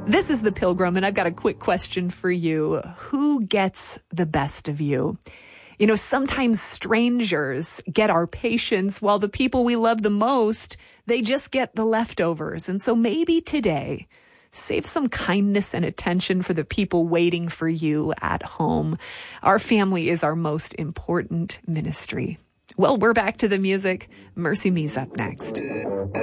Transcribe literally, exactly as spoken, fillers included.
This is The Pilgrim, and I've got a quick question for you. Who gets the best of you? You know, sometimes strangers get our patience, while the people we love the most, they just get the leftovers. And so maybe today, save some kindness and attention for the people waiting for you at home. Our family is our most important ministry. Well, we're back to the music. Mercy Me's up next.